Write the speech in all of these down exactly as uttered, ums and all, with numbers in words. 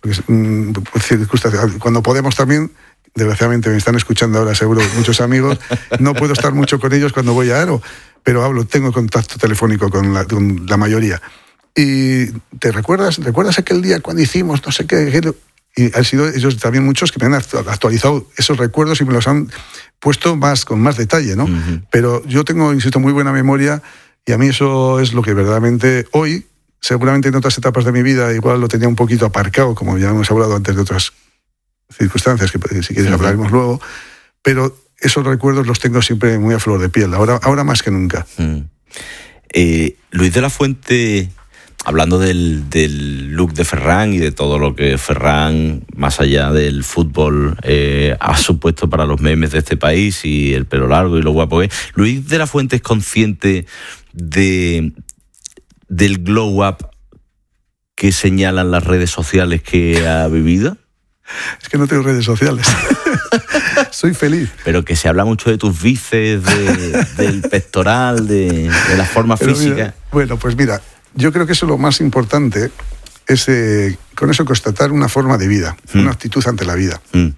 pues, mm, circunstancias. Cuando podemos también, desgraciadamente me están escuchando ahora seguro muchos amigos, no puedo estar mucho con ellos cuando voy a Aero, pero hablo, tengo contacto telefónico con la, con la mayoría. Y te recuerdas, ¿recuerdas aquel día cuando hicimos no sé qué? Y han sido ellos también muchos que me han actualizado esos recuerdos y me los han puesto más con más detalle, ¿no? Uh-huh. Pero yo tengo, insisto, muy buena memoria y a mí eso es lo que verdaderamente hoy, seguramente en otras etapas de mi vida, igual lo tenía un poquito aparcado, como ya hemos hablado antes de otras circunstancias, que si quieres uh-huh. hablaremos luego, pero esos recuerdos los tengo siempre muy a flor de piel, ahora, ahora más que nunca. Uh-huh. Eh, Luis de la Fuente... Hablando del, del look de Ferran y de todo lo que Ferran, más allá del fútbol, eh, ha supuesto para los memes de este país y el pelo largo y lo guapo que es, ¿Luis de la Fuente es consciente de, del glow up que señalan las redes sociales que ha vivido? Es que no tengo redes sociales. Soy feliz. Pero que se habla mucho de tus bíceps, de, del pectoral, de, de la forma Pero física. Mira, bueno, pues mira... Yo creo que eso es lo más importante, es eh, con eso constatar una forma de vida, mm. una actitud ante la vida. Mm.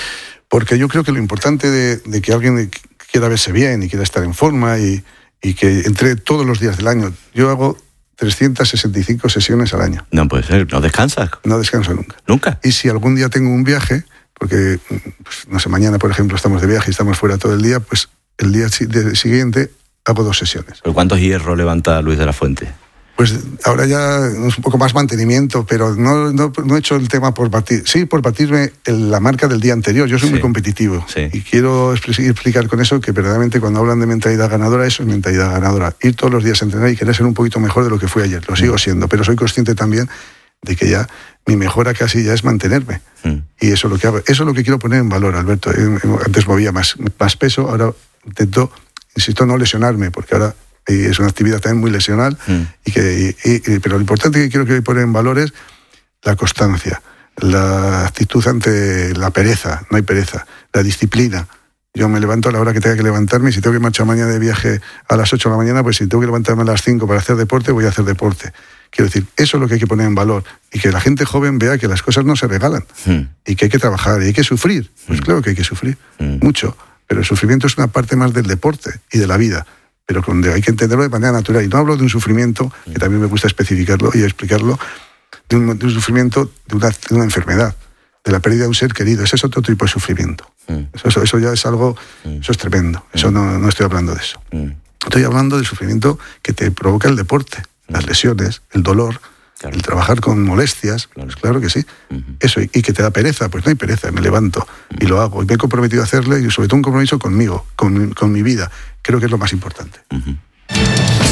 Porque yo creo que lo importante de, de que alguien quiera verse bien y quiera estar en forma y, y que entre todos los días del año, yo hago trescientas sesenta y cinco sesiones al año. No puede ser, ¿no descansas? No descanso nunca. ¿Nunca? Y si algún día tengo un viaje, porque, pues, no sé, mañana, por ejemplo, estamos de viaje y estamos fuera todo el día, pues el día siguiente hago dos sesiones. ¿Pero cuántos hierros levanta Luis de la Fuente? Pues ahora ya es un poco más mantenimiento, pero no, no, no he hecho el tema por batir. Sí, por batirme en la marca del día anterior. Yo soy sí. muy competitivo. Sí. Y quiero explicar con eso que verdaderamente cuando hablan de mentalidad ganadora, eso es mentalidad ganadora. Ir todos los días a entrenar y querer ser un poquito mejor de lo que fui ayer. Lo sigo siendo, pero soy consciente también de que ya mi mejora casi ya es mantenerme. Mm. Y eso es lo que hago. Eso es lo que quiero poner en valor, Alberto. Antes movía más, más peso, ahora intento, insisto, no lesionarme, porque ahora... y es una actividad también muy lesional, mm. y que, y, y, pero lo importante que quiero que poner en valor es la constancia, la actitud ante la pereza, no hay pereza, la disciplina. Yo me levanto a la hora que tenga que levantarme, y si tengo que marchar mañana de viaje a las ocho de la mañana, pues si tengo que levantarme a las cinco para hacer deporte, voy a hacer deporte. Quiero decir, eso es lo que hay que poner en valor, y que la gente joven vea que las cosas no se regalan, mm. y que hay que trabajar, y hay que sufrir. Pues mm. claro que hay que sufrir, mm. mucho, pero el sufrimiento es una parte más del deporte y de la vida. Pero donde hay que entenderlo de manera natural. Y no hablo de un sufrimiento, que también me gusta especificarlo y explicarlo, de un, de un sufrimiento de una, de una enfermedad, de la pérdida de un ser querido. Ese es otro tipo de sufrimiento. Mm. Eso, eso, eso ya es algo, mm. eso es tremendo. Eso no, no estoy hablando de eso. Mm. Estoy hablando del sufrimiento que te provoca el deporte, mm. las lesiones, el dolor, claro. el trabajar con molestias, claro, pues claro que sí. Mm-hmm. Eso, y, y que te da pereza, pues no hay pereza, me levanto mm. y lo hago. Y me he comprometido a hacerle, y sobre todo un compromiso conmigo, con, con mi vida. Creo que es lo más importante. Uh-huh.